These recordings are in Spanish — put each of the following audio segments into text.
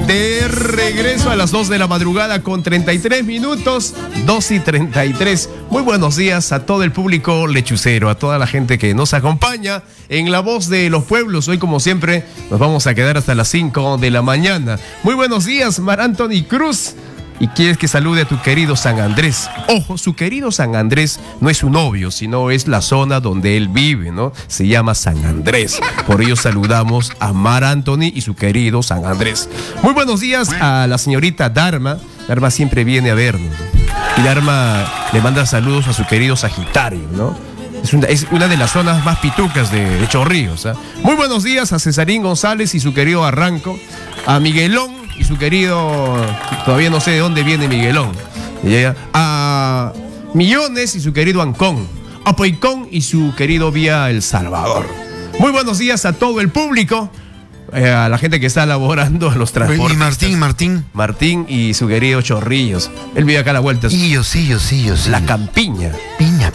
De regreso a las 2 de la madrugada con 33 minutos, 2:33. Muy buenos días a todo el público lechucero, a toda la gente que nos acompaña en La Voz de los Pueblos. Hoy, como siempre, nos vamos a quedar hasta las 5 de la mañana. Muy buenos días, Mar Anthony Cruz. Y quieres que salude a tu querido San Andrés. Ojo, su querido San Andrés no es su novio, sino es la zona donde él vive, ¿no? Se llama San Andrés. Por ello saludamos a Mar Anthony y su querido San Andrés. Muy buenos días a la señorita Dharma. Dharma siempre viene a vernos, ¿no? Y Dharma le manda saludos a su querido Sagitario, ¿no? Es una de las zonas más pitucas de Chorrillos, ¿eh? Muy buenos días a Cesarín González y su querido Arranco, a Miguelón y su querido, todavía no sé de dónde viene Miguelón, a Millones y su querido Ancón, a Poicón y su querido Vía El Salvador. Muy buenos días a todo el público, a la gente que está elaborando los transportes. Y Martín y su querido Chorrillos. Él vive acá a la vuelta. Sí. La Campiña. Piña.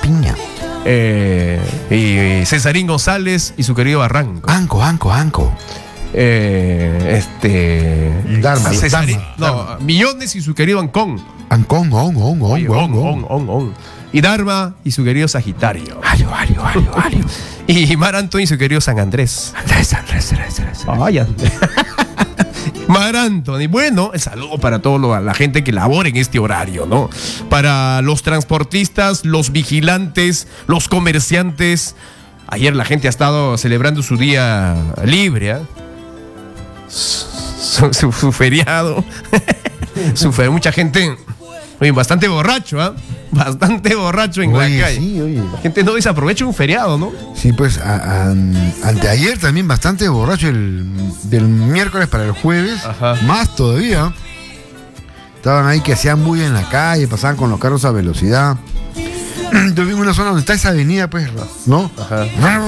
Y Cesarín González y su querido Arranco. Anco. Dharma. No, Millones y su querido Ancón. Y Dharma y su querido Sagitario. Y Mar Anthony y su querido San Andrés. Ay, Andrés. Mar Anthony, bueno, el saludo para toda la gente que labora en este horario, ¿no? Para los transportistas, los vigilantes, los comerciantes. Ayer la gente ha estado celebrando su día libre, ¿eh? Su feriado. Mucha gente, oye, bastante borracho, ¿eh? Bastante borracho en la calle. Sí, oye. La gente no desaprovecha un feriado, ¿no? Sí, pues anteayer también bastante borracho, del miércoles para el jueves. Ajá. Más todavía. Estaban ahí que hacían bulla en la calle, pasaban con los carros a velocidad. Yo vivo en una zona donde está esa avenida, pues, ¿no? Ajá.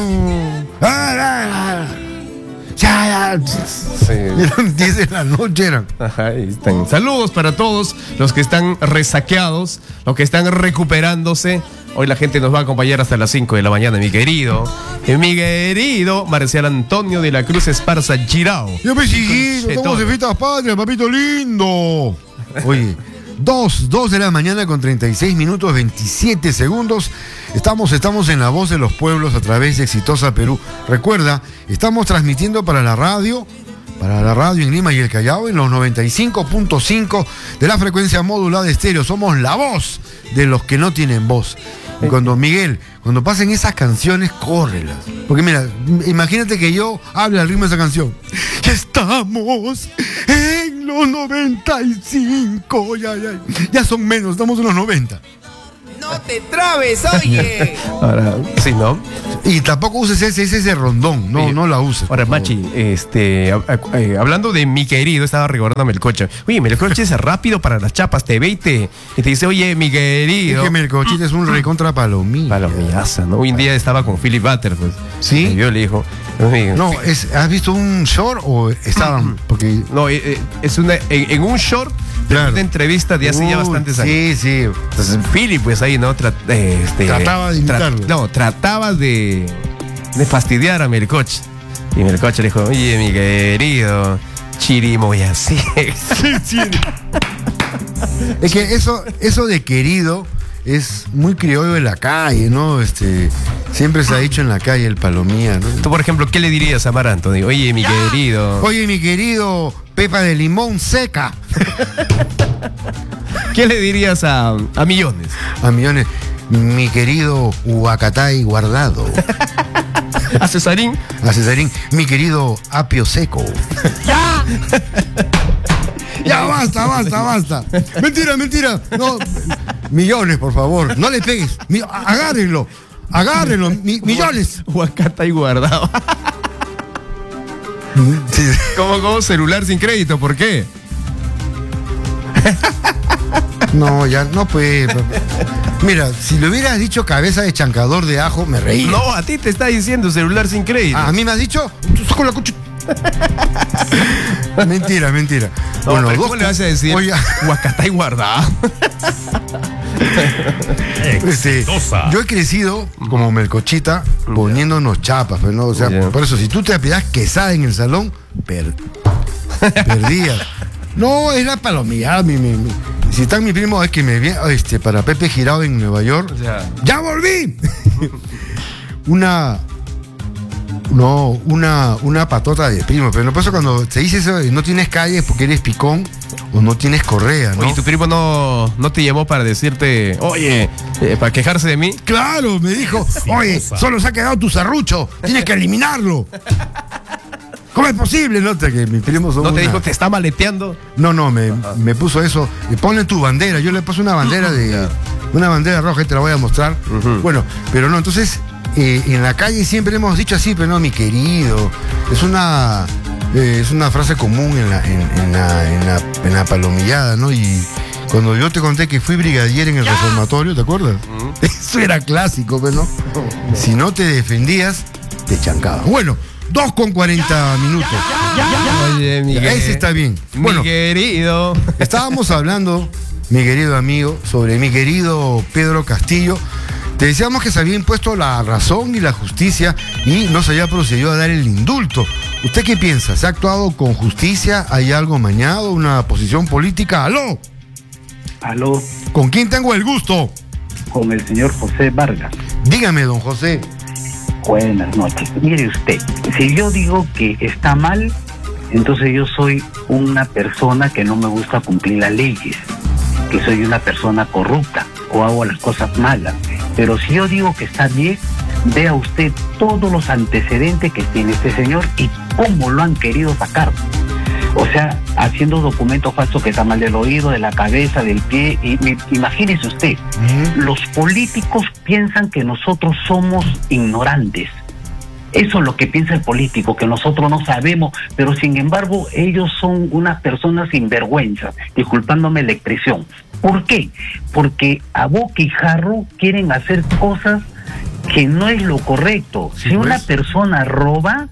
Sí. Eran 10 de la noche eran. Ajá, ahí están. Saludos para todos los que están resaqueados, los que están recuperándose. Hoy la gente nos va a acompañar hasta las 5 de la mañana, mi querido Marcial Antonio de la Cruz Esparza Girao. Yo me seguí, estamos en fiestas patrias, papito lindo. Oye, 2 de la mañana con 36 minutos 27 segundos. Estamos en La Voz de los Pueblos a través de Exitosa Perú. Recuerda, estamos transmitiendo para la radio en Lima y el Callao en los 95.5 de la frecuencia modulada estéreo. Somos la voz de los que no tienen voz. Y cuando pasen esas canciones, córrelas. Porque mira, imagínate que yo hable al ritmo de esa canción. Ya estamos en los 95. Ya son menos, estamos en los 90. No te trabes, oye. Ahora, sí, ¿no? Y tampoco uses ese rondón, no la uses. Ahora, Machi, hablando de mi querido, estaba recordándome el coche. Oye, Melcoche es rápido para las chapas, te ve y te dice, oye, mi querido. Es que Melcochita es un recontra palomilla. Palomillaza, ¿no? Hoy en día estaba con Philip Butter, pues. ¿Sí? Y yo le dijo. No, ¿has visto un short o estaban? Porque... No, es en un short. Claro. Una entrevista de hace ya bastantes años. Sí. Entonces, Philip, pues ahí, ¿no? Trataba de imitarlo. Trataba de fastidiar a Melcoche. Y Melcoche le dijo, oye, mi querido Chirimoyasí. Sí. Es que eso de querido es muy criollo de la calle, ¿no? Siempre se ha dicho en la calle el palomía, ¿no? Tú, por ejemplo, ¿qué le dirías a Mar Anthony? Oye, mi querido. Oye, mi querido pepa de limón seca. ¿Qué le dirías a Millones? A Millones, mi querido Huacatay guardado. ¿A Cesarín? Mi querido apio seco. ¡Ya! Ya, basta. Mentira. No, Millones, por favor. No le pegues. Agárrenlo. Millones. Huacata y guardado. Sí. ¿Cómo celular sin crédito? ¿Por qué? No, ya no puede. Mira, si le hubieras dicho cabeza de chancador de ajo, me reí. No, a ti te está diciendo celular sin crédito. ¿A mí me has dicho? Con la cucha. Mentira. No, bueno, ¿cómo le vas a decir? Huacatay guardado. Yo he crecido como Melcochita poniéndonos chapas, ¿no? O sea, por eso, si tú te apidas quesada en el salón, Perdía. No, era palomillada. Si está mi primo, es que me vi para Pepe Girao en Nueva York. O sea, ¡ya volví! Una patota de primo. Pero por eso cuando te dice eso, no tienes calle es porque eres picón o no tienes correa, ¿no? oye, ¿tu primo no te llamó para decirte, oye, para quejarse de mí? Claro, me dijo, oye, solo se ha quedado tu serrucho, tienes que eliminarlo. ¿Cómo es posible? ¿No? Que mi primo ¿No te dijo, te está maleteando? No, me puso eso. Ponle tu bandera. Yo le puse una bandera una bandera roja y te la voy a mostrar. Bueno, pero no, entonces, en la calle siempre hemos dicho así, pero no, mi querido. Es una frase común en la palomillada, ¿no? Y cuando yo te conté que fui brigadier en el reformatorio, ¿te acuerdas? Eso era clásico, pero no. Si no te defendías, te chancaban. Bueno, 2:40 minutos. Oye, Miguel. Ese está bien. Bueno, mi querido. Estábamos hablando, mi querido amigo, sobre mi querido Pedro Castillo. Te decíamos que se había impuesto la razón y la justicia y no se había procedido a dar el indulto. ¿Usted qué piensa? ¿Se ha actuado con justicia? ¿Hay algo mañado? ¿Una posición política? ¡Aló! Aló, ¿Con quién tengo el gusto? con el señor José Vargas. Dígame, don José. Buenas noches. Mire usted, si yo digo que está mal, entonces yo soy una persona que no me gusta cumplir las leyes, que soy una persona corrupta o hago las cosas malas. Pero si yo digo que está bien, vea usted todos los antecedentes que tiene este señor y cómo lo han querido sacar. O sea, haciendo documentos falsos que está mal del oído, de la cabeza, del pie. Imagínese usted, los políticos piensan que nosotros somos ignorantes. Eso es lo que piensa el político, que nosotros no sabemos, pero sin embargo ellos son unas personas sinvergüenza, disculpándome la expresión. ¿Por qué? Porque a boca y jarro quieren hacer cosas que no es lo correcto. Sí, si una persona roba,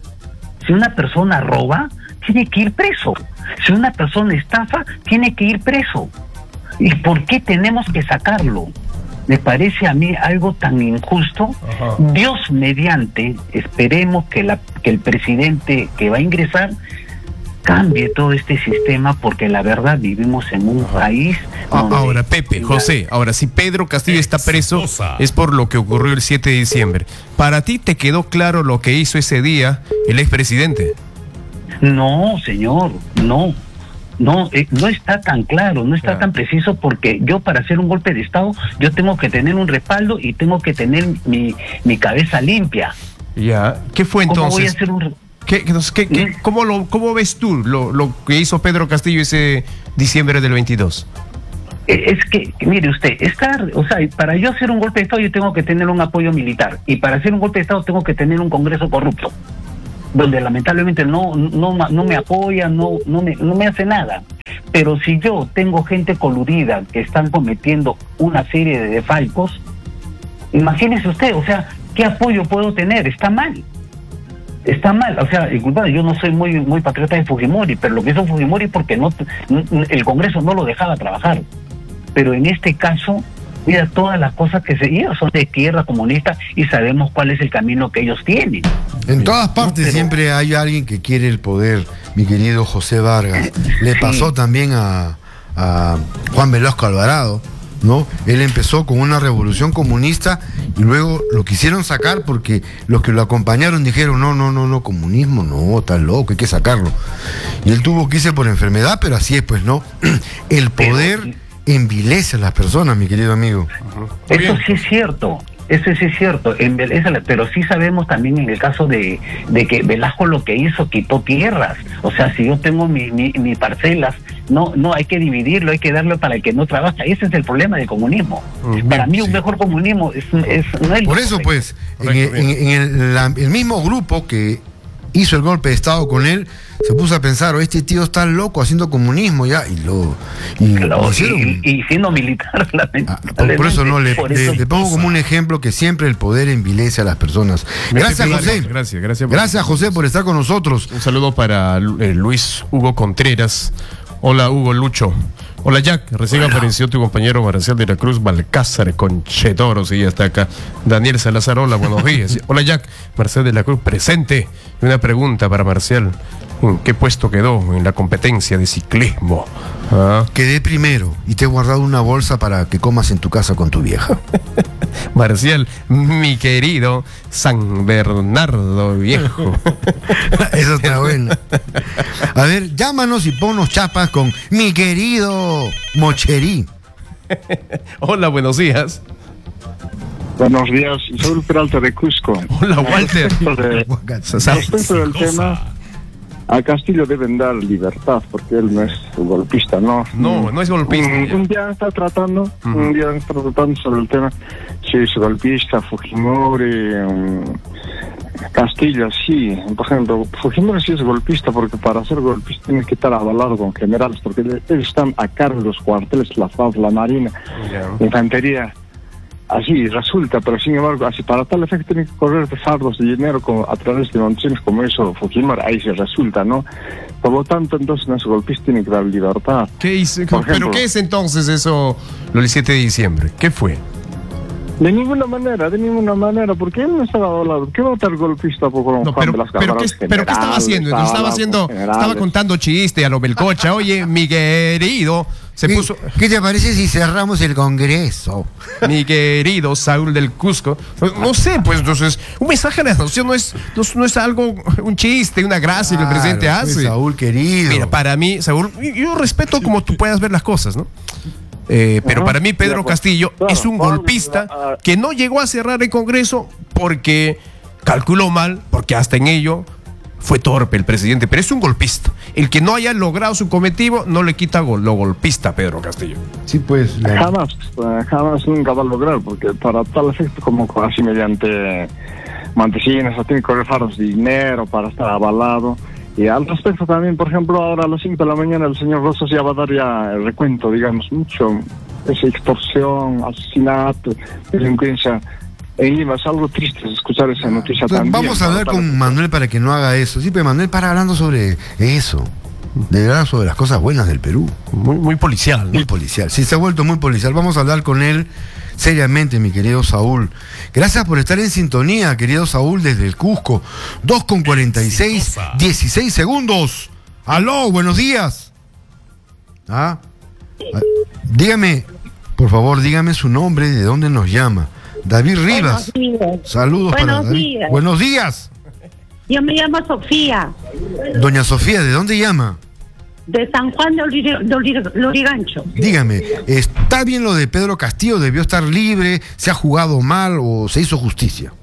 tiene que ir preso. Si una persona estafa, tiene que ir preso. ¿Y por qué tenemos que sacarlo? Me parece a mí algo tan injusto. Ajá. Dios mediante, esperemos que el presidente que va a ingresar cambie todo este sistema, porque la verdad vivimos en un país donde... Ahora, Pepe, José, ahora, si Pedro Castillo está preso, es por lo que ocurrió el 7 de diciembre. ¿Para ti te quedó claro lo que hizo ese día el expresidente? No, señor, no está tan claro, no está tan preciso, porque yo para hacer un golpe de Estado, yo tengo que tener un respaldo y tengo que tener mi cabeza limpia. Ya, ¿qué fue entonces? ¿Cómo voy a hacer un... ¿Cómo ves tú lo que hizo Pedro Castillo ese diciembre del 22? Es que, mire usted, para yo hacer un golpe de Estado yo tengo que tener un apoyo militar, y para hacer un golpe de Estado tengo que tener un Congreso corrupto, donde lamentablemente no me apoya, no me hace nada. Pero si yo tengo gente coludida que están cometiendo una serie de desfalcos, imagínese usted, o sea, ¿qué apoyo puedo tener? Está mal, o sea, disculpad, yo no soy muy patriota de Fujimori, pero lo que hizo Fujimori porque el Congreso no lo dejaba trabajar. Pero en este caso, mira, todas las cosas que ellos son de izquierda comunista y sabemos cuál es el camino que ellos tienen. En todas partes siempre hay alguien que quiere el poder, mi querido José Vargas. Le pasó también a Juan Velasco Alvarado, ¿no? Él empezó con una revolución comunista y luego lo quisieron sacar porque los que lo acompañaron dijeron, no, comunismo, no, está loco, hay que sacarlo. Y él tuvo que irse por enfermedad, pero así es, pues, ¿no? El poder envilece a las personas, mi querido amigo. Eso sí es cierto, pero sí sabemos también en el caso de que Velasco lo que hizo, quitó tierras. O sea, si yo tengo mis parcelas, no hay que dividirlo, hay que darlo para el que no trabaja. Ese es el problema del comunismo. Para mí un mejor comunismo no es por eso, pues, en el mismo grupo que hizo el golpe de Estado con él, se puso a pensar, este tío está loco haciendo comunismo ya, y siendo militar, por eso no le pongo como un ejemplo que siempre el poder envilece a las personas. Gracias, José. Gracias, José, por estar con nosotros. Un saludo para Luis Hugo Contreras. Hola, Hugo Lucho. Hola, Jack. Recién apareció tu compañero Marcial de la Cruz Balcázar Conchedoro. Sí, ya está acá. Daniel Salazar, hola, buenos días. Hola, Jack. Marcial de la Cruz presente. Y una pregunta para Marcial. ¿En qué puesto quedó en la competencia de ciclismo? ¿Ah? Quedé primero y te he guardado una bolsa para que comas en tu casa con tu vieja. Marcial, mi querido San Bernardo viejo. Eso está bueno. A ver, llámanos y ponnos chapas con mi querido Mocherí. Hola, buenos días. Buenos días, Saúl Peralta de Cusco. Hola, Walter. Respecto del tema, a Castillo deben dar libertad porque él no es golpista, ¿no? No es golpista. Un día está tratando sobre el tema si es golpista, Fujimori, Castillo, sí. Por ejemplo, Fujimori sí es golpista porque para ser golpista tiene que estar avalado con generales porque ellos están a cargo de los cuarteles, la FARC, la Marina, la Infantería. Así resulta, pero sin embargo, así para tal efecto tienen que correr de fardos de dinero a través de mansiones como eso, Fujimori, ahí se resulta, ¿no? Por lo tanto, entonces, en ese golpista tienen que dar libertad. ¿Qué hizo? Por ejemplo, ¿Pero qué es entonces eso, lo del 7 de diciembre? ¿Qué fue? De ninguna manera, porque él no estaba hablando. ¿Qué va a estar golpista por no, pero ¿qué estaba haciendo? Estaba contando chiste a lo Belcocha. Oye, mi querido, ¿Qué te parece si cerramos el Congreso? Mi querido Saúl del Cusco. No sé, pues entonces, un mensaje a la nación no es algo, un chiste, una gracia que el presidente hace. Saúl, querido. Mira, para mí, Saúl, yo respeto como tú puedas ver las cosas, ¿no? Pero para mí Pedro Castillo es un golpista que no llegó a cerrar el Congreso porque calculó mal, porque hasta en ello fue torpe el presidente, pero es un golpista. El que no haya logrado su cometido no le quita lo golpista a Pedro Castillo. Sí, pues. Jamás nunca va a lograr, porque para tal efecto como así mediante Montesinos, tiene que correr fardos de dinero para estar avalado. Y al respecto también, por ejemplo, ahora a las 5 de la mañana el señor Rosas ya va a dar ya el recuento, digamos, mucho, esa extorsión, asesinato, delincuencia. En Lima es algo triste escuchar esa noticia también. Vamos a hablar con Manuel para que no haga eso. Sí, pero Manuel para hablando sobre eso. De verdad, sobre las cosas buenas del Perú. Muy policial, ¿no? Muy policial. Sí, se ha vuelto muy policial. Vamos a hablar con él seriamente, mi querido Saúl. Gracias por estar en sintonía, querido Saúl, desde el Cusco. 2:46, 16 segundos. Aló, buenos días. Dígame, por favor, dígame su nombre, de dónde nos llama. David Rivas. Saludos para David. Buenos días. Yo me llamo Sofía. Doña Sofía, ¿de dónde llama? De San Juan de Lurigancho. Dígame, ¿está bien lo de Pedro Castillo? ¿Debió estar libre? ¿Se ha jugado mal o se hizo justicia?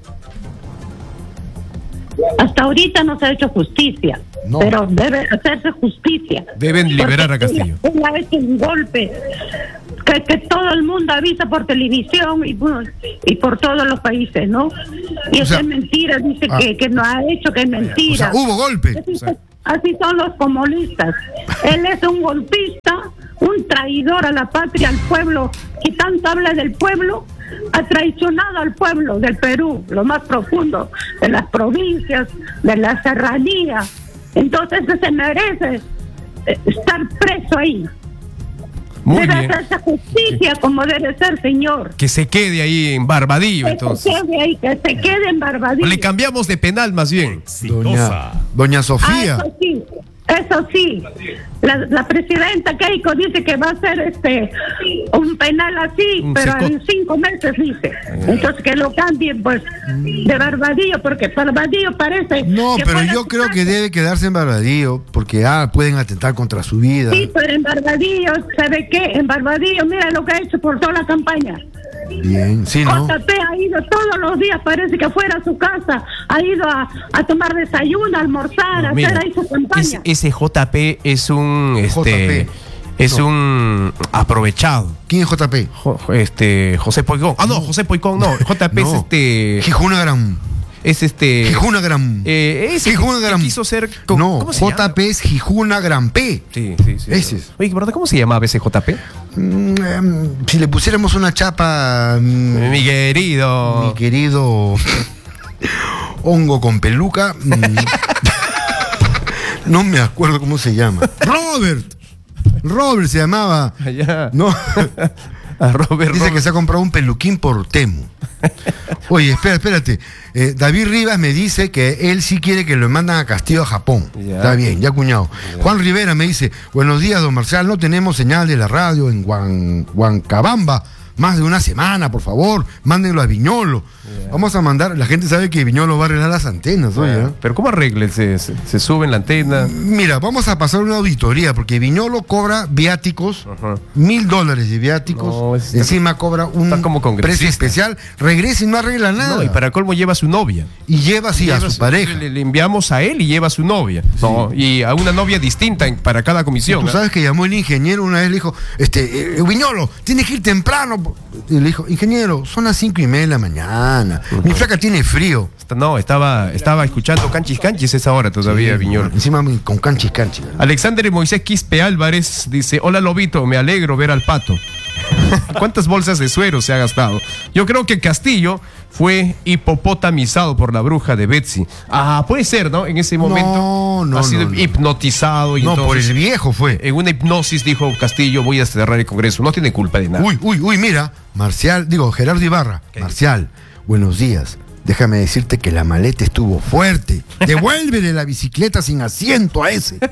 Hasta ahorita no se ha hecho justicia, pero debe hacerse justicia. Deben liberar a Castillo. Él ha hecho un golpe que todo el mundo avisa por televisión y por todos los países, ¿no? Y eso es mentira, dice que no ha hecho, que es mentira. O sea, hubo golpe. Así son los comunistas. Él es un golpista, un traidor a la patria, al pueblo, que tanto habla del pueblo, ha traicionado al pueblo del Perú, lo más profundo, de las provincias, de la serranía. Entonces se merece estar preso ahí. Debe hacerse justicia como debe ser, señor. Que se quede ahí en Barbadillo, entonces. Que se quede en Barbadillo. Le cambiamos de penal más bien. Doña Sofía. Eso sí. La presidenta Keiko dice que va a hacer un penal así, pero en 5 meses dice. Entonces que lo cambien pues de Barbadillo, porque Barbadillo parece. No, pero yo creo que debe quedarse en Barbadillo, porque pueden atentar contra su vida. Sí, pero en Barbadillo, ¿sabe qué? En Barbadillo, mira lo que ha hecho por toda la campaña. Bien, sí, ¿no? JP ha ido todos los días, parece que fuera a su casa, ha ido a tomar desayuno, a almorzar, a hacer ahí su campaña. Ese JP es un un aprovechado. ¿Quién es JP? José Poicón. José Poicón no. JP es Jijunagram. Es Jijunagram. Jijunagram. Quiso ser ¿cómo se llama? JP es Jijunagram P. Sí. Ese es. Oye, ¿verdad? ¿Cómo se llamaba ese JP? Si le pusiéramos una chapa. Mi querido hongo con peluca. No me acuerdo cómo se llama. Robert se llamaba. Allá. No. Dice que se ha comprado un peluquín por Temu. Oye, espérate. David Rivas me dice que él sí quiere que lo mandan a Castillo, a Japón. Ya. Está bien, ya cuñado. Ya. Juan Rivera me dice, buenos días, don Marcial, no tenemos señal de la radio en Huancabamba. Más de una semana, por favor, mándenlo a Viñolo. Ya. Vamos a mandar, la gente sabe que Viñolo va a arreglar las antenas, oye. Pero ¿cómo arreglen? ¿Se sube en la antena? Mira, vamos a pasar una auditoría, porque Viñolo cobra viáticos, Ajá. $1,000 de viáticos, No, está- encima cobra un está como congresista. precio especial, regresa y no arregla nada. No, y para colmo lleva a su novia. Y lleva así a su pareja. Le enviamos a él y lleva a su novia. No, y a una novia distinta para cada comisión. Tú ¿ah? sabes que llamó el ingeniero una vez, le dijo, Viñolo, tienes que ir temprano. Y le dijo, ingeniero, son las 5:30 de la mañana. Mi flaca tiene frío. No, estaba escuchando Canchis esa hora todavía, Viñolo. Encima con canchis. ¿Verdad? Alexander Moisés Quispe Álvarez dice: hola Lobito, me alegro ver al pato. ¿Cuántas bolsas de suero se ha gastado? Yo creo que Castillo fue hipopotamizado por la bruja de Betsy. Ah, puede ser, ¿no? En ese momento No, ha sido no. hipnotizado y No, por entonces, el viejo fue. en una hipnosis dijo Castillo, voy a cerrar el Congreso. No tiene culpa de nada. Uy, mira, Gerardo Ibarra. ¿Qué? Marcial, buenos días. Déjame decirte que la maleta estuvo fuerte. Devuélvele la bicicleta sin asiento a ese.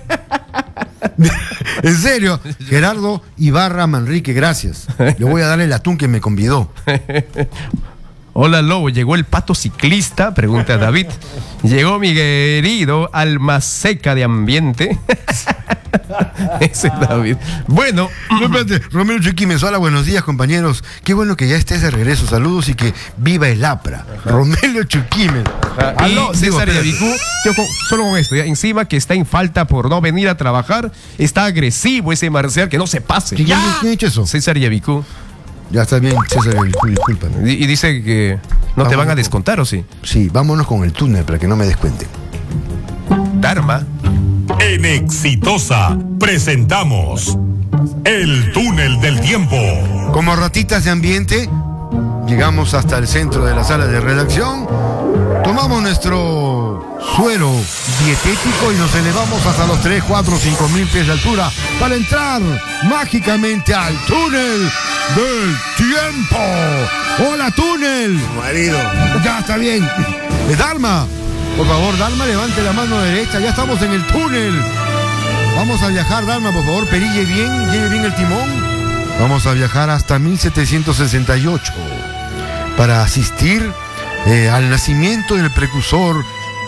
En serio, Gerardo Ibarra Manrique, gracias. Le voy a dar el atún que me convidó. Hola Lobo, ¿llegó el pato ciclista? Pregunta David. Llegó mi querido alma seca de ambiente. Ese es David. Bueno, No, espérate, Romero Chiquímez, hola, buenos días, compañeros. Qué bueno que ya estés de regreso. Saludos y que viva el APRA. Romero Chiquímez. y César Yavicú, solo con esto, ya, encima que está en falta por no venir a trabajar, está agresivo ese Marcial, que no se pase. ¿Quién ha dicho eso? César Yavicú. Ya está bien, César, discúlpame. Y dice que no te van a descontar, ¿o sí? Sí, vámonos con el túnel para que no me descuenten. Dharma. En Exitosa presentamos El Túnel del Tiempo. Como ratitas de ambiente, llegamos hasta el centro de la sala de redacción, tomamos nuestro suero dietético y nos elevamos hasta los 3, 4, 5 mil pies de altura para entrar mágicamente al túnel del tiempo. ¡Hola, túnel! Marido. Ya está bien. Dharma, por favor, Dharma, levante la mano derecha. Ya estamos en el túnel. Vamos a viajar, Dharma, por favor, perille bien, lleve bien el timón. Vamos a viajar hasta 1768 para asistir al nacimiento del precursor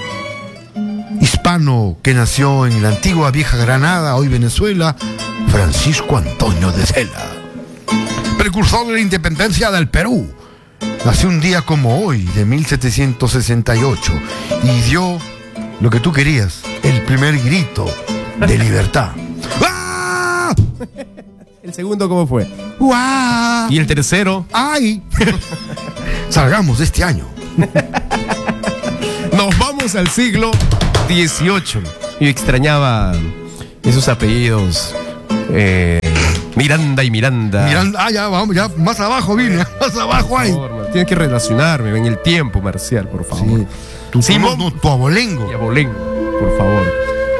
hispano que nació en la antigua Vieja Granada, hoy Venezuela, Francisco Antonio de Cela, precursor de la independencia del Perú. Nació un día como hoy, de 1768, y dio lo que tú querías, el primer grito de libertad. ¡Ah! ¿El segundo cómo fue? ¡Guau! Y el tercero, ¡Ay! Salgamos de este año. nos vamos al siglo XVIII. Yo extrañaba esos apellidos. Miranda y Miranda. Ya vamos, ya más abajo vine, más abajo hay. Por favor, tienes que relacionarme en el tiempo, Marcial, por favor. Sí, Simón. tu abolengo. Y abolengo, por favor.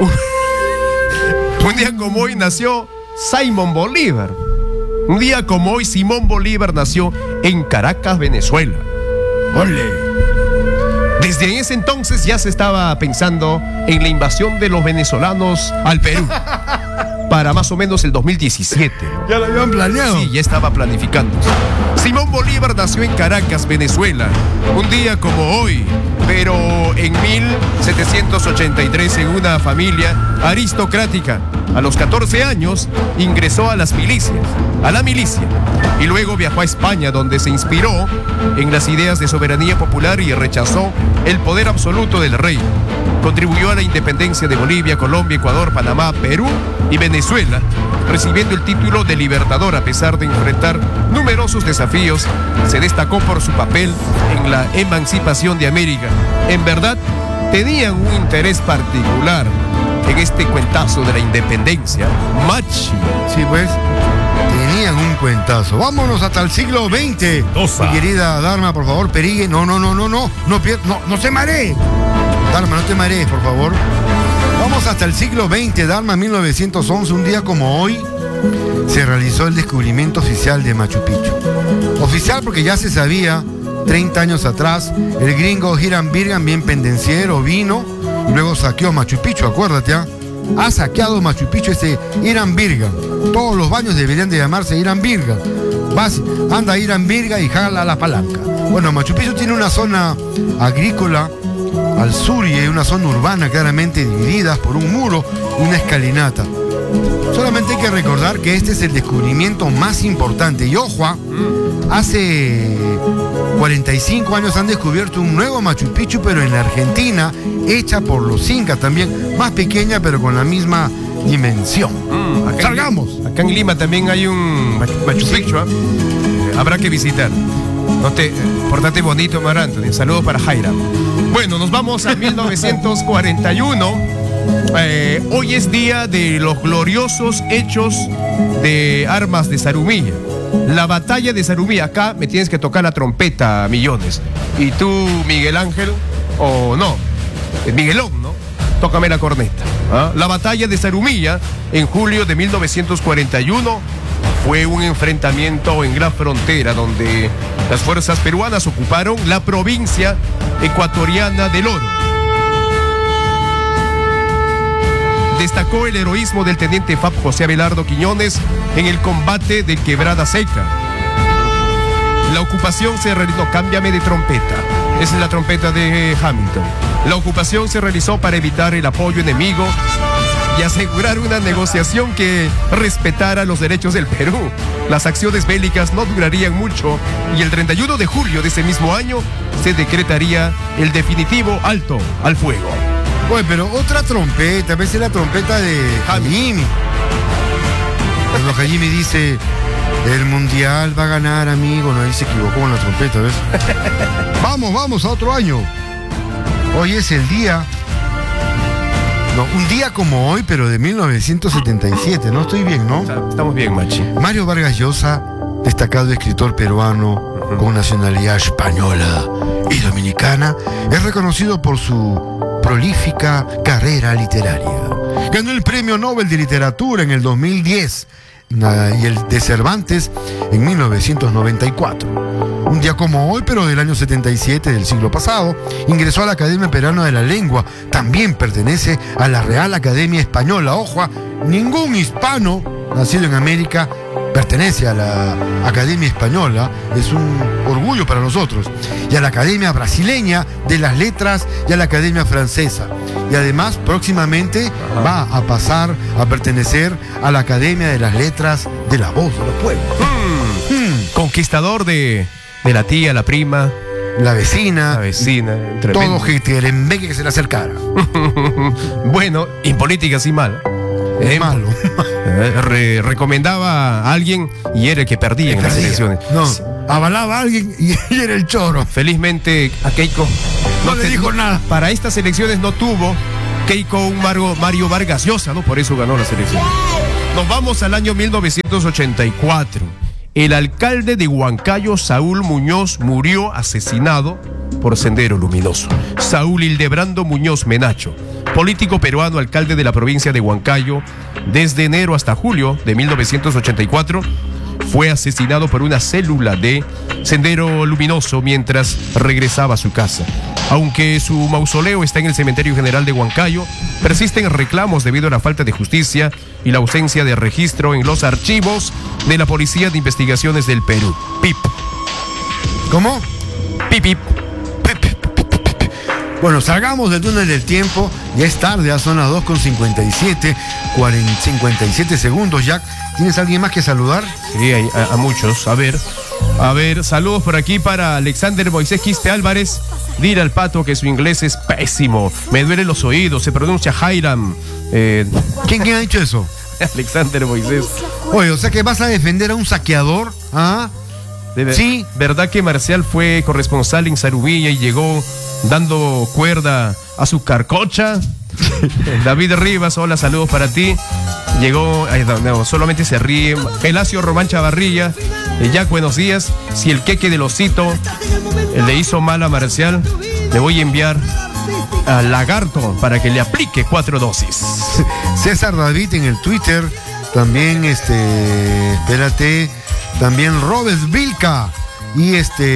Un día como hoy nació Simón Bolívar. Un día como hoy Simón Bolívar nació en Caracas, Venezuela. ¡Ole! Desde ese entonces ya se estaba pensando en la invasión de los venezolanos al Perú. Para más o menos el 2017, ¿no? Ya lo habían planeado. Sí, ya estaba planificando. Simón Bolívar nació en Caracas, Venezuela, un día como hoy, pero en 1783 en una familia aristocrática. A los 14 años ingresó a la milicia, y luego viajó a España, donde se inspiró en las ideas de soberanía popular y rechazó el poder absoluto del rey. Contribuyó a la independencia de Bolivia, Colombia, Ecuador, Panamá, Perú y Venezuela, recibiendo el título de libertador a pesar de enfrentar numerosos desafíos. Se destacó por su papel en la emancipación de América. En verdad, tenían un interés particular en este cuentazo de la independencia. Machi. Sí, pues, tenían un cuentazo. Vámonos hasta el siglo XX. Osa. Mi querida Dharma, por favor, perigue. No se maree. Dharma, no te marees, por favor. Vamos hasta el siglo XX, Dharma, 1911, un día como hoy, se realizó el descubrimiento oficial de Machu Picchu. Oficial porque ya se sabía, 30 años atrás, el gringo Hiram Bingham, bien pendenciero, vino y luego saqueó Machu Picchu, acuérdate, ¿ah? Ha saqueado Machu Picchu ese Hiram Bingham. Todos los baños deberían de llamarse Hiram Bingham. Anda Hiram Bingham y jala la palanca. Bueno, Machu Picchu tiene una zona agrícola al sur y una zona urbana claramente divididas por un muro y una escalinata. Solamente hay que recordar que este es el descubrimiento más importante. Y ojo, hace 45 años han descubierto un nuevo Machu Picchu, pero en la Argentina, hecha por los incas también, más pequeña pero con la misma dimensión. ¡Salgamos! Acá en Lima también hay un Machu Picchu, ¿eh? Habrá que visitar. Portate bonito, Mar Anthony. Saludos para Jaira. Bueno, nos vamos a 1941. Hoy es día de los gloriosos hechos de armas de Zarumilla. La batalla de Zarumilla. Acá me tienes que tocar la trompeta, Millones. Y tú, Miguel Ángel, o no, Miguelón, ¿no? Tócame la corneta. ¿Ah? La batalla de Zarumilla, en julio de 1941, fue un enfrentamiento en la frontera donde las fuerzas peruanas ocuparon la provincia ecuatoriana del Oro. Destacó el heroísmo del teniente FAP José Abelardo Quiñones en el combate de Quebrada Seca. La ocupación se realizó, cámbiame de trompeta, esa es la trompeta de Hamilton. La ocupación se realizó para evitar el apoyo enemigo y asegurar una negociación que respetara los derechos del Perú. Las acciones bélicas no durarían mucho y el 31 de julio de ese mismo año se decretaría el definitivo alto al fuego. Oye, pero otra trompeta, a veces la trompeta de Hajime. Cuando Hajime dice, el mundial va a ganar, amigo, no, ahí se equivocó con la trompeta, ¿ves? Vamos a otro año. Hoy es el día, no, un día como hoy, pero de 1977, ¿no? Estoy bien, ¿no? Estamos bien, Machi. Mario Vargas Llosa, destacado escritor peruano con nacionalidad española y dominicana, es reconocido por su prolífica carrera literaria. Ganó el Premio Nobel de Literatura en el 2010 y el de Cervantes en 1994. Un día como hoy, pero del año 77 del siglo pasado, ingresó a la Academia Peruana de la Lengua. También pertenece a la Real Academia Española. Ojo, ningún hispano nacido en América pertenece a la Academia Española, es un orgullo para nosotros, y a la Academia Brasileña de las Letras y a la Academia Francesa. Y además, próximamente va a pasar a pertenecer a la Academia de las Letras de la Voz de los Pueblos. Conquistador de la tía, la prima, la vecina, todo Hitlerembeque que se le acercara. Bueno, en política sí mal. Malo. Recomendaba a alguien y era el que perdía en las elecciones. No, avalaba a alguien y era el choro. Felizmente a Keiko no le dijo nada. Para estas elecciones no tuvo Keiko un Mario Vargas Llosa, ¿no? Por eso ganó las elecciones. Nos vamos al año 1984. El alcalde de Huancayo, Saúl Muñoz, murió asesinado por Sendero Luminoso. Saúl Hildebrando Muñoz Menacho, político peruano, alcalde de la provincia de Huancayo, desde enero hasta julio de 1984, fue asesinado por una célula de Sendero Luminoso mientras regresaba a su casa. Aunque su mausoleo está en el Cementerio General de Huancayo, persisten reclamos debido a la falta de justicia y la ausencia de registro en los archivos de la Policía de Investigaciones del Perú. PIP. ¿Cómo? PIP. Bueno, salgamos del túnel del tiempo. Ya es tarde, ya son las 2:57, 57 segundos, Jack. ¿Tienes a alguien más que saludar? Sí, a muchos. A ver, saludos por aquí para Alexander Moisés Quispe Álvarez. Dile al pato que su inglés es pésimo. Me duelen los oídos, se pronuncia Hiram. ¿Quién ha dicho eso? Alexander Moisés. Oye, o sea que vas a defender a un saqueador, ¿ah? Sí. ¿Verdad que Marcial fue corresponsal en Zarumilla y llegó dando cuerda a su carcocha? David Rivas, hola, saludos para ti. Llegó, no, solamente se ríe. Gelacio Román Chavarrilla, Jack, buenos días. Si el queque del osito le hizo mal a Marcial, le voy a enviar al lagarto para que le aplique 4 dosis. César David en el Twitter También, espérate, también Robert Vilca y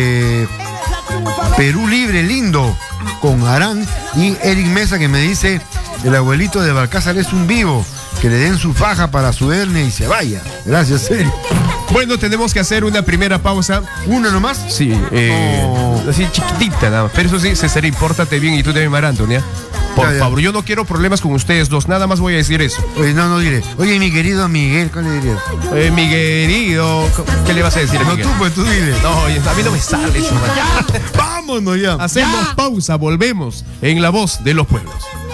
Perú Libre Lindo con Arán y Eric Mesa que me dice, el abuelito de Balcázar es un vivo, que le den su faja para su hernia y se vaya. Gracias, Eric. Bueno, tenemos que hacer una primera pausa. ¿Una nomás? Sí, así chiquitita nada más. Pero eso sí, César, pórtate bien y tú también, Mar Antonia. Por favor, yo no quiero problemas con ustedes dos, nada más voy a decir eso. Oye, no diré. Oye, mi querido Miguel, ¿cuál le dirías? Mi querido, ¿qué le vas a decir a Miguel? No, tú dile. No, oye, a mí no me sale eso. Ya, vámonos ya. Hacemos pausa, volvemos en La Voz de los Pueblos.